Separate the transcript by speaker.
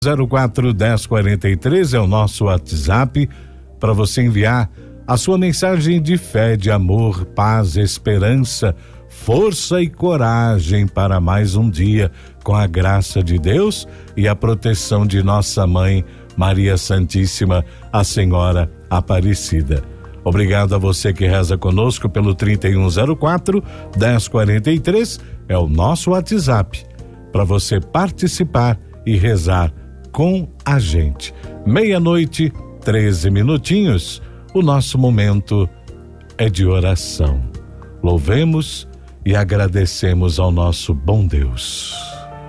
Speaker 1: 041043 é o nosso WhatsApp para você enviar a sua mensagem de fé, de amor, paz, esperança, força e coragem para mais um dia com a graça de Deus e a proteção de nossa mãe Maria Santíssima, a Senhora Aparecida. Obrigado a você que reza conosco pelo 3104-1043, é o nosso WhatsApp para você participar e rezar com a gente. 12:13, o nosso momento é de oração. Louvemos e agradecemos ao nosso bom Deus.